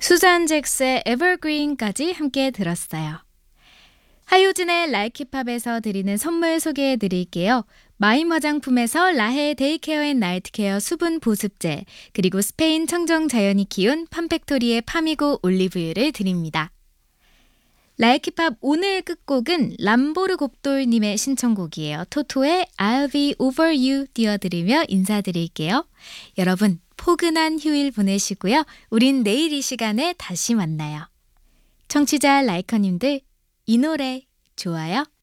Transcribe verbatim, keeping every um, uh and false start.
수잔 잭스의 에버그린까지 함께 들었어요. 하효진의 라이키팝에서 드리는 선물 소개해 드릴게요. 마임 화장품에서 라헤 데이케어 앤 나이트케어 수분 보습제, 그리고 스페인 청정 자연이 키운 팜팩토리의 파미고 올리브유를 드립니다. 라이키팝 오늘 끝곡은 람보르 곱돌님의 신청곡이에요. 토토의 I'll be over you 띄워드리며 인사드릴게요. 여러분 포근한 휴일 보내시고요. 우린 내일 이 시간에 다시 만나요. 청취자 라이커님들 이 노래 좋아요?